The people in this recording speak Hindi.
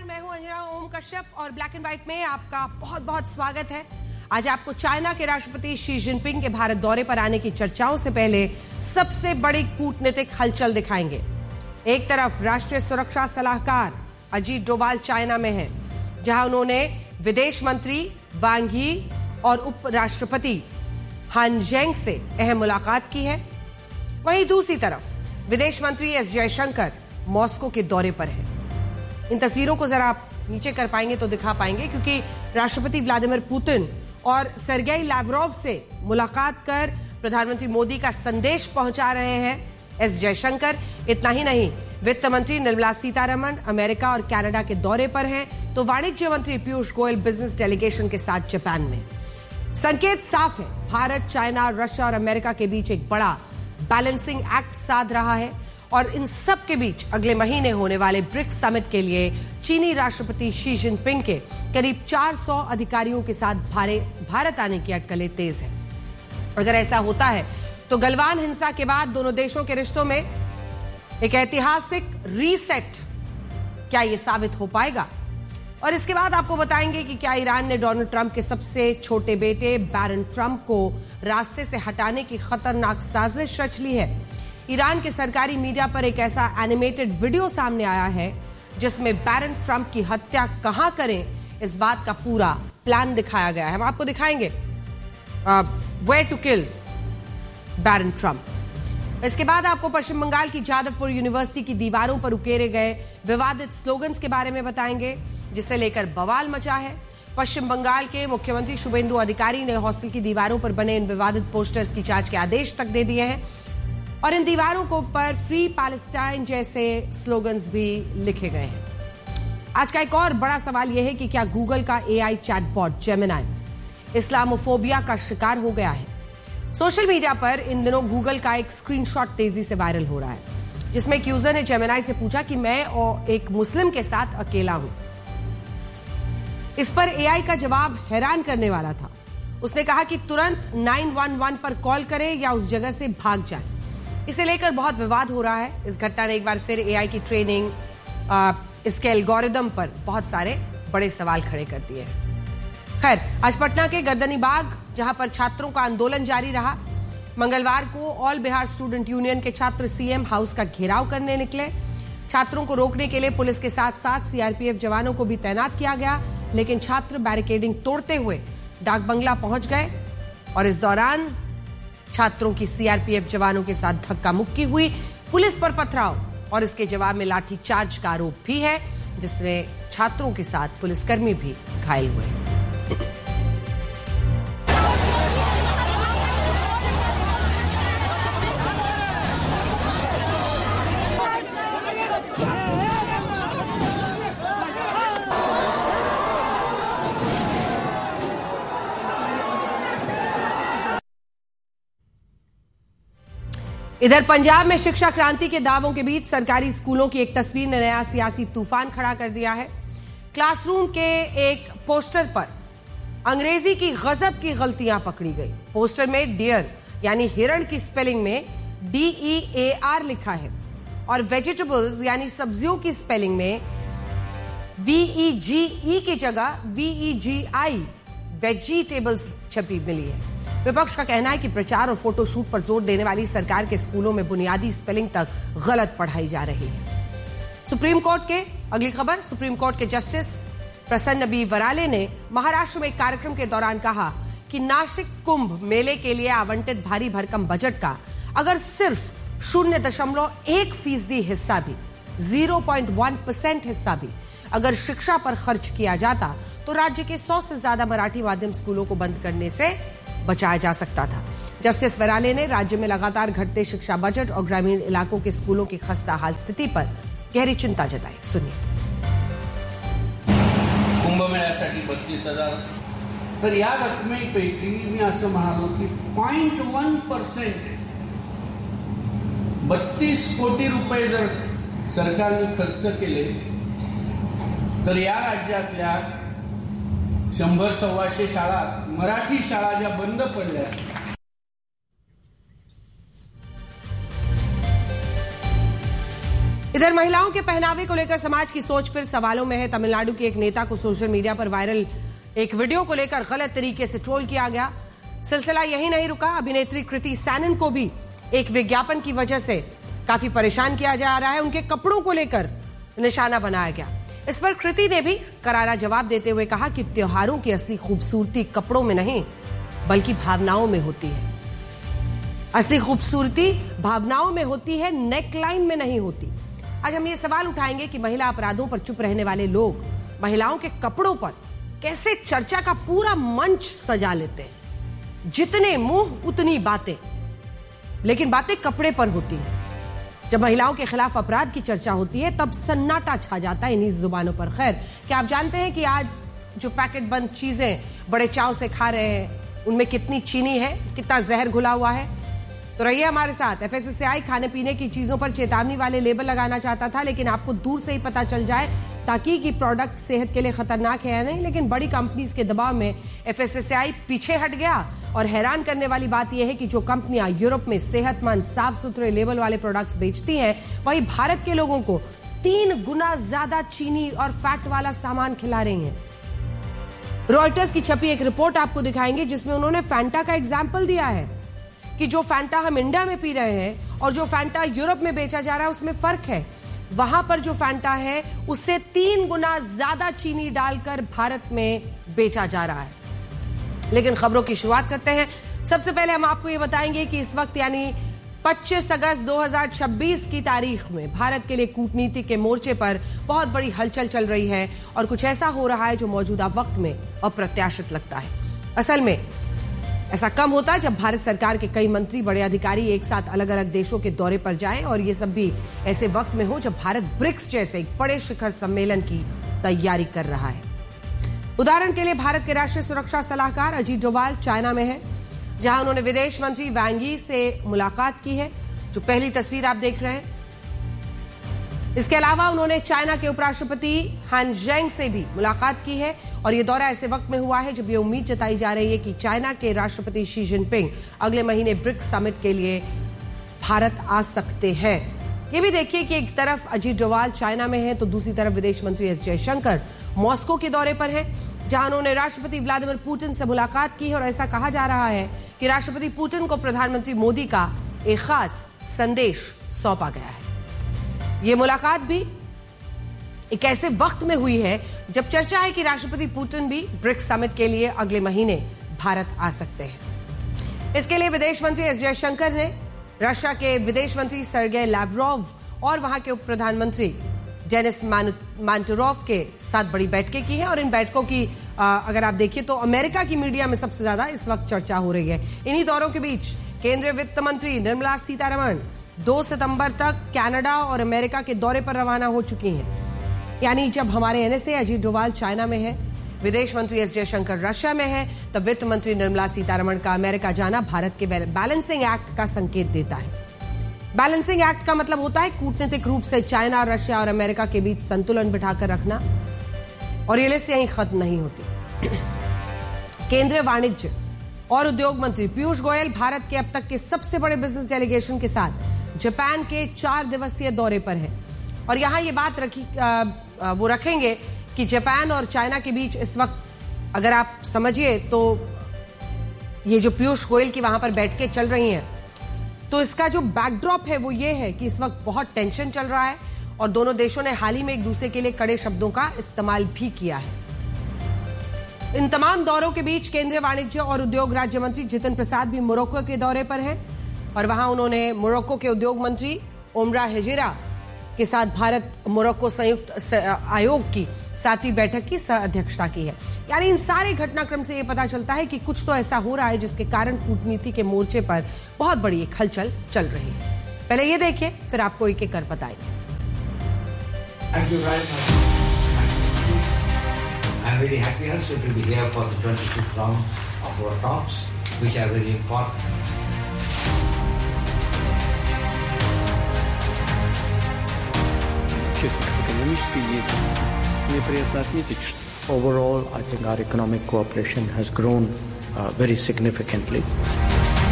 मैं हूं अंजना ओम कश्यप और ब्लैक एंड व्हाइट में आपका बहुत बहुत स्वागत है। आज आपको चाइना के राष्ट्रपति शी जिनपिंग के भारत दौरे पर आने की चर्चाओं से पहले सबसे बड़ी कूटनीतिक हलचल दिखाएंगे। एक तरफ राष्ट्रीय सुरक्षा सलाहकार अजीत डोभाल चाइना में है, जहां उन्होंने विदेश मंत्री वांग यी और उपराष्ट्रपति हान जेंग से अहम मुलाकात की है। वहीं दूसरी तरफ विदेश मंत्री एस जयशंकर मॉस्को के दौरे पर है। इन तस्वीरों को जरा आप नीचे कर पाएंगे तो दिखा पाएंगे, क्योंकि राष्ट्रपति व्लादिमीर पुतिन और सर्गेई लैवरोव से मुलाकात कर प्रधानमंत्री मोदी का संदेश पहुंचा रहे हैं एस जयशंकर। इतना ही नहीं, वित्त मंत्री निर्मला सीतारमण अमेरिका और कनाडा के दौरे पर हैं, तो वाणिज्य मंत्री पीयूष गोयल बिजनेस डेलीगेशन के साथ जापान में। संकेत साफ है, भारत, चाइना, रशिया और अमेरिका के बीच एक बड़ा बैलेंसिंग एक्ट साध रहा है और इन सब के बीच अगले महीने होने वाले ब्रिक्स समिट के लिए चीनी राष्ट्रपति शी जिनपिंग के करीब 400 अधिकारियों के साथ भारत आने की अटकलें तेज है। अगर ऐसा होता है तो गलवान हिंसा के बाद दोनों देशों के रिश्तों में एक ऐतिहासिक रीसेट क्या यह साबित हो पाएगा? और इसके बाद आपको बताएंगे कि क्या ईरान ने डोनाल्ड ट्रंप के सबसे छोटे बेटे बैरन ट्रंप को रास्ते से हटाने की खतरनाक साजिश रच ली है। ईरान के सरकारी मीडिया पर एक ऐसा एनिमेटेड वीडियो सामने आया है जिसमें बैरन ट्रंप की हत्या कहां करें, इस बात का पूरा प्लान दिखाया गया है। हम आपको दिखाएंगे where to kill baron Trump. इसके बाद आपको पश्चिम बंगाल की जादवपुर यूनिवर्सिटी की दीवारों पर उकेरे गए विवादित स्लोगन्स के बारे में बताएंगे, जिसे लेकर बवाल मचा है। पश्चिम बंगाल के मुख्यमंत्री शुभेंदु अधिकारी ने हॉस्टल की दीवारों पर बने इन विवादित पोस्टर्स की जांच के आदेश तक दे दिए हैं और इन दीवारों को पर फ्री पैलेस्टाइन जैसे स्लोगन्स भी लिखे गए हैं। आज का एक और बड़ा सवाल यह है कि क्या गूगल का एआई चैटबॉट जेमिनाई इस्लामोफोबिया का शिकार हो गया है? सोशल मीडिया पर इन दिनों गूगल का एक स्क्रीनशॉट तेजी से वायरल हो रहा है, जिसमें एक यूजर ने जेमिनाई से पूछा कि मैं और एक मुस्लिम के साथ अकेला हूं। इस पर एआई का जवाब हैरान करने वाला था। उसने कहा कि तुरंत 911 पर कॉल करें या उस जगह से भाग जाएं। इसे लेकर बहुत विवाद हो रहा है। इस घटना ने एक बार फिर एआई की ट्रेनिंग, इसके एल्गोरिदम पर बहुत सारे बड़े सवाल खड़े कर दिए हैं। खैर, आज पटना के गर्दनी बाग, जहां पर छात्रों का आंदोलन जारी रहा, मंगलवार को ऑल बिहार स्टूडेंट यूनियन के छात्र सीएम हाउस का घेराव करने निकले। छात्रों को रोकने के लिए पुलिस के साथ साथ सीआरपीएफ जवानों को भी तैनात किया गया, लेकिन छात्र बैरिकेडिंग तोड़ते हुए डाक बंगला पहुंच गए और इस दौरान छात्रों की सीआरपीएफ जवानों के साथ धक्का मुक्की हुई, पुलिस पर पथराव और इसके जवाब में लाठीचार्ज का आरोप भी है, जिसमें छात्रों के साथ पुलिसकर्मी भी घायल हुए। इधर पंजाब में शिक्षा क्रांति के दावों के बीच सरकारी स्कूलों की एक तस्वीर ने नया सियासी तूफान खड़ा कर दिया है। क्लासरूम के एक पोस्टर पर अंग्रेजी की गजब की गलतियां पकड़ी गई। पोस्टर में डियर यानी हिरण की स्पेलिंग में DEAR लिखा है और वेजिटेबल्स यानी सब्जियों की स्पेलिंग में VEGE की जगह VEGI वेजिटेबल्स छपी मिली है। विपक्ष का कहना है कि प्रचार और फोटोशूट पर जोर देने वाली सरकार के स्कूलों में बुनियादी स्पेलिंग तक गलत पढ़ाई जा रही है। सुप्रीम कोर्ट के अगली खबर, सुप्रीम कोर्ट के जस्टिस प्रसन्न बी वराले ने महाराष्ट्र में एक कार्यक्रम के दौरान कहा कि नासिक कुंभ मेले के लिए आवंटित भारी भरकम बजट का अगर सिर्फ 0.1% हिस्सा भी, 0.1% हिस्सा भी अगर शिक्षा पर खर्च किया जाता तो राज्य के 100 से ज्यादा मराठी माध्यम स्कूलों को बंद करने से बचाया जा सकता था। जस्टिस वराले ने राज्य में लगातार घटते शिक्षा बजट और ग्रामीण इलाकों के स्कूलों की खस्ता हाल स्थिती पर गहरी चिंता जताई। सुनिए। कुंभमेळ्यासाठी 32,000, तर या रकमेपैकी मी असं म्हणालो की 0.1% 32 कोटी रुपये जर सरकारने खर्च केले तर या राज्यातल्या 100-125 शाळा, मराठी शाळा ज्या बंद पडल्या, इधर महिलाओं के पहनावे को लेकर समाज की सोच फिर सवालों में है। तमिलनाडु के एक नेता को सोशल मीडिया पर वायरल एक वीडियो को लेकर गलत तरीके से ट्रोल किया गया। सिलसिला यही नहीं रुका, अभिनेत्री कृति सैनन को भी एक विज्ञापन की वजह से काफी परेशान किया जा रहा है। उनके कपड़ों को लेकर निशाना बनाया गया। इस पर कृति ने भी करारा जवाब देते हुए कहा कि त्योहारों की असली खूबसूरती कपड़ों में नहीं बल्कि भावनाओं में होती है। असली खूबसूरती भावनाओं में होती है, नेकलाइन में नहीं होती। आज हम ये सवाल उठाएंगे कि महिला अपराधों पर चुप रहने वाले लोग महिलाओं के कपड़ों पर कैसे चर्चा का पूरा मंच सजा लेते हैं। जितने मुंह उतनी बातें, लेकिन बातें कपड़े पर होती हैं। जब महिलाओं के खिलाफ अपराध की चर्चा होती है तब सन्नाटा छा जाता है इन्हीं जुबानों पर। खैर, क्या आप जानते हैं कि आज जो पैकेट बंद चीजें बड़े चाव से खा रहे हैं उनमें कितनी चीनी है, कितना जहर घुला हुआ है? तो रहिए हमारे साथ। एफएसएसएआई खाने पीने की चीजों पर चेतावनी वाले लेबल लगाना चाहता था, लेकिन आपको दूर से ही पता चल जाए ताकि कि प्रोडक्ट सेहत के लिए खतरनाक है या नहीं। लेकिन बड़ी कंपनीज के दबाव में एफएसएसएआई पीछे हट गया। और हैरान करने वाली बात यह है कि जो कंपनियां यूरोप में सेहतमंद साफ सुथरे लेबल वाले प्रोडक्ट्स बेचती हैं, वही भारत के लोगों को 3 गुना ज्यादा चीनी और फैट वाला सामान खिला रही हैं। रॉयटर्स की छपी एक रिपोर्ट आपको दिखाएंगे जिसमें उन्होंने फैंटा का एग्जाम्पल दिया है कि जो फैंटा हम इंडिया में पी रहे हैं और जो फैंटा यूरोप में बेचा जा रहा है उसमें फर्क है। वहां पर जो फैंटा है उससे 3 गुना ज्यादा चीनी डालकर भारत में बेचा जा रहा है। लेकिन खबरों की शुरुआत करते हैं। सबसे पहले हम आपको ये बताएंगे कि इस वक्त यानी 25 अगस्त 2026 की तारीख में भारत के लिए कूटनीति के मोर्चे पर बहुत बड़ी हलचल चल रही है और कुछ ऐसा हो रहा है जो मौजूदा वक्त में अप्रत्याशित लगता है। असल में ऐसा कम होता जब भारत सरकार के कई मंत्री, बड़े अधिकारी एक साथ अलग अलग देशों के दौरे पर जाएं और ये सब भी ऐसे वक्त में हो जब भारत ब्रिक्स जैसे एक बड़े शिखर सम्मेलन की तैयारी कर रहा है। उदाहरण के लिए भारत के राष्ट्रीय सुरक्षा सलाहकार अजीत डोभाल चाइना में है, जहां उन्होंने विदेश मंत्री वांग यी से मुलाकात की है, जो पहली तस्वीर आप देख रहे हैं। इसके अलावा उन्होंने चाइना के उपराष्ट्रपति हान जेंग से भी मुलाकात की है और यह दौरा ऐसे वक्त में हुआ है जब यह उम्मीद जताई जा रही है कि चाइना के राष्ट्रपति शी जिनपिंग अगले महीने ब्रिक्स समिट के लिए भारत आ सकते हैं। ये भी देखिए कि एक तरफ अजीत डोभाल चाइना में है तो दूसरी तरफ विदेश मंत्री एस जयशंकर मॉस्को के दौरे पर है, जहां उन्होंने राष्ट्रपति व्लादिमीर पुतिन से मुलाकात की है। और ऐसा कहा जा रहा है कि राष्ट्रपति पुतिन को प्रधानमंत्री मोदी का एक खास संदेश सौंपा गया है। ये मुलाकात भी एक ऐसे वक्त में हुई है जब चर्चा है कि राष्ट्रपति पुतिन भी ब्रिक्स समिट के लिए अगले महीने भारत आ सकते हैं। इसके लिए विदेश मंत्री एस जयशंकर ने रशिया के विदेश मंत्री सर्गेई लैवरोव और वहां के उप प्रधानमंत्री डेनिस मांटुरोव के साथ बड़ी बैठकें की हैं। और इन बैठकों की अगर आप देखिए तो अमेरिका की मीडिया में सबसे ज्यादा इस वक्त चर्चा हो रही है। इन्हीं दौरों के बीच केंद्रीय वित्त मंत्री निर्मला सीतारमण 2 सितंबर तक कनाडा और अमेरिका के दौरे पर रवाना हो चुकी हैं। यानी जब हमारे एनएसए अजीत डोभाल चाइना में है, विदेश मंत्री एस जयशंकर रशिया में है, तब वित्त मंत्री निर्मला सीतारमण का अमेरिका जाना भारत के बैलेंसिंग एक्ट का संकेत देता है। बैलेंसिंग एक्ट का मतलब होता है कूटनीतिक रूप से चाइना, रशिया और अमेरिका के बीच संतुलन बिठाकर रखना। और ये लिस्ट यहीं खत्म नहीं होती। केंद्रीय वाणिज्य और उद्योग मंत्री पीयूष गोयल भारत के अब तक के सबसे बड़े बिजनेस डेलीगेशन के साथ जापान के 4 दिवसीय दौरे पर है। और यहां ये बात वो रखेंगे कि जापान और चाइना के बीच इस वक्त अगर आप समझिए तो ये जो पीयूष गोयल की वहां पर बैठकें चल रही हैं, तो इसका जो बैकड्रॉप है वो ये है कि इस वक्त बहुत टेंशन चल रहा है और दोनों देशों ने हाल ही में एक दूसरे के लिए कड़े शब्दों का इस्तेमाल भी किया है। इन तमाम दौरों के बीच केंद्रीय वाणिज्य और उद्योग राज्य मंत्री जितिन प्रसाद भी मोरक्को के दौरे पर हैं और वहां उन्होंने मोरक्को के उद्योग मंत्री ओमरा हेजेरा के साथ भारत मोरक्को संयुक्त आयोग की 7वीं बैठक की अध्यक्षता की है। यानी इन सारे घटनाक्रम से यह पता चलता है कि कुछ तो ऐसा हो रहा है जिसके कारण कूटनीति के मोर्चे पर बहुत बड़ी एक हलचल चल रही है। पहले ये देखिए, फिर आपको एक एक कर बताएंगे। I'm very happy also to be here for the 26th round of our talks, which are very important. Экономической деятельности. Мне приятно отметить, что overall, I think our economic cooperation has grown very significantly.